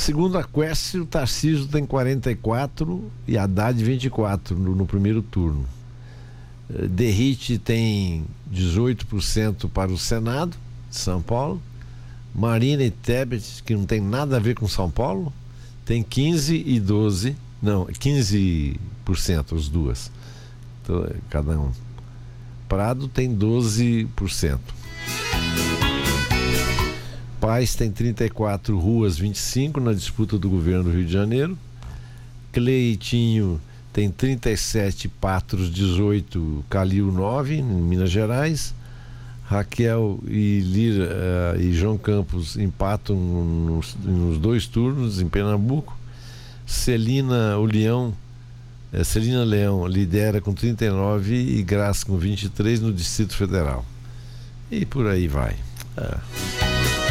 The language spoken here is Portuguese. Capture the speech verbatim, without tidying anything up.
Segundo a Quest, o Tarcísio tem quarenta e quatro e Haddad vinte e quatro no, no primeiro turno. Derrite tem dezoito por cento para o Senado de São Paulo. Marina e Tebet, que não tem nada a ver com São Paulo, tem quinze e doze, não, quinze por cento as duas, então, cada um. Prado tem doze por cento. Paz tem trinta e quatro, Ruas vinte e cinco na disputa do governo do Rio de Janeiro. Cleitinho tem trinta e sete, Patros dezoito, Calil nove em Minas Gerais. Raquel e Lira uh, e João Campos empatam nos, nos dois turnos em Pernambuco. Celina, o Leão, uh, Celina Leão lidera com trinta e nove e Graça com vinte e três no Distrito Federal. E por aí vai. Uh.